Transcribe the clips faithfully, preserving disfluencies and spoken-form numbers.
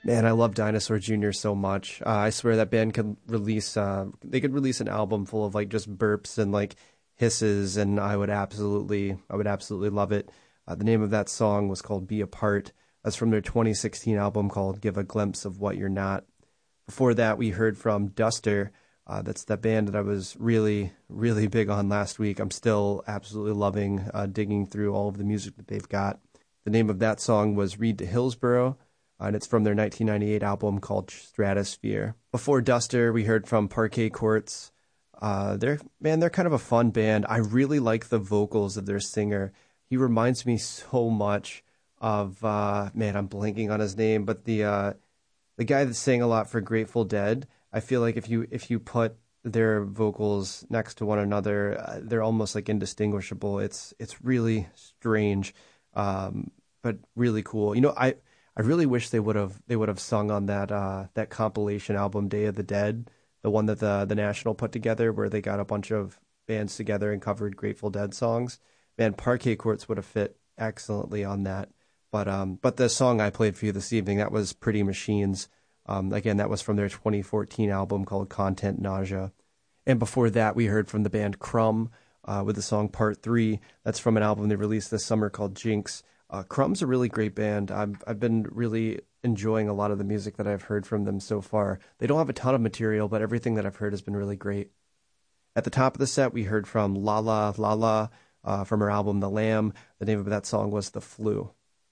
Man, I love Dinosaur Junior so much. Uh, I swear that band could release, uh, they could release an album full of like just burps and like hisses, and I would absolutely, I would absolutely love it. Uh, the name of that song was called Be Apart. That's from their twenty sixteen album called Give a Glimpse of What You're Not. Before that, we heard from Duster. Uh, that's the band that I was really, really big on last week. I'm still absolutely loving uh, digging through all of the music that they've got. The name of that song was Read to Hillsborough, uh, and it's from their nineteen ninety-eight album called Stratosphere. Before Duster, we heard from Parquet Courts. Uh, they're man, they're kind of a fun band. I really like the vocals of their singer. He reminds me so much of uh, man, I'm blanking on his name, but the uh, the guy that sang a lot for Grateful Dead. I feel like if you if you put their vocals next to one another, uh, they're almost like indistinguishable. It's it's really strange, um, but really cool. You know, I, I really wish they would have they would have sung on that uh, that compilation album Day of the Dead, the one that the the National put together, where they got a bunch of bands together and covered Grateful Dead songs. Man, Parquet Courts would have fit excellently on that. But um, but the song I played for you this evening, that was Pretty Machines. Um, again, that was from their twenty fourteen album called Content Nausea. And before that, we heard from the band Crumb uh, with the song Part three. That's from an album they released this summer called Jinx. Uh, Crumb's a really great band. I've, I've been really enjoying a lot of the music that I've heard from them so far. They don't have a ton of material, but everything that I've heard has been really great. At the top of the set, we heard from Lala Lala uh, from her album The Lamb. The name of that song was The Flu.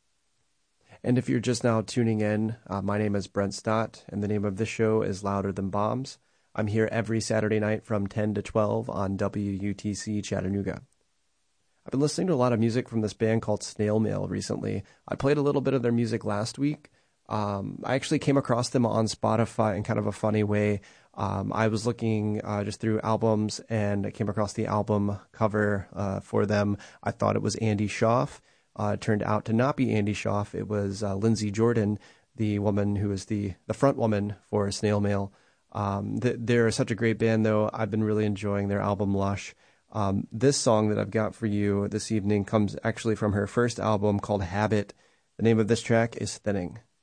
And if you're just now tuning in, uh, my name is Brent Stott, and the name of this show is Louder Than Bombs. I'm here every Saturday night from ten to twelve on W U T C Chattanooga. I've been listening to a lot of music from this band called Snail Mail recently. I played a little bit of their music last week. Um, I actually came across them on Spotify in kind of a funny way. Um, I was looking uh, just through albums, and I came across the album cover uh, for them. I thought it was Andy Schaaf. Uh, it turned out to not be Andy Schaaf. It was uh, Lindsay Jordan, the woman who is the, the front woman for Snail Mail. Um, th- they're such a great band, though. I've been really enjoying their album Lush. Um, this song that I've got for you this evening comes actually from her first album called Habit. The name of this track is Thinning.